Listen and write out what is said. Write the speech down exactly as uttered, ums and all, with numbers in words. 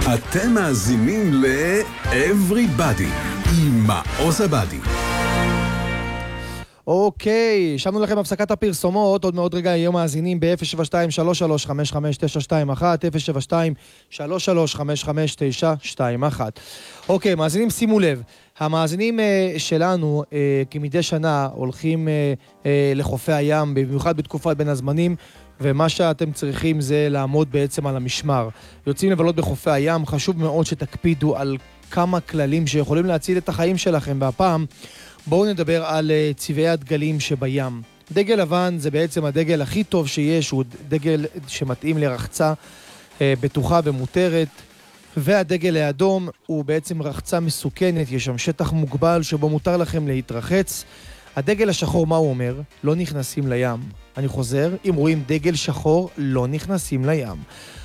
אתם מאזינים ל-Everybody עם מעוז עבדי. אוקיי, שמנו לכם הפסקת הפרסומות, עוד מאוד רגע יהיו מאזינים ב-אפס שבע שתיים שלוש שלוש חמש חמש תשע שתיים אחת, אפס שבע שתיים שלוש שלוש חמש חמש תשע שתיים אחת. אוקיי, מאזינים, שימו לב, המאזינים uh, שלנו uh, כמדי שנה הולכים uh, uh, לחופי הים, במיוחד בתקופת בין הזמנים, ומה שאתם צריכים זה לעמוד בעצם על המשמר. יוצאים לבלות בחופי הים, חשוב מאוד שתקפידו על כמה כללים שיכולים להציל את החיים שלכם, והפעם בואו נדבר על צבעי הדגלים שבים. דגל לבן זה בעצם הדגל הכי טוב שיש, הוא דגל שמתאים לרחצה בטוחה ומותרת, והדגל האדום הוא בעצם רחצה מסוכנת, יש שם שטח מוגבל שבו מותר לכם להתרחץ. הדגל השחור, מה הוא אומר? לא נכנסים לים. אני חוזר, אם רואים דגל שחור, לא נכנסים לים.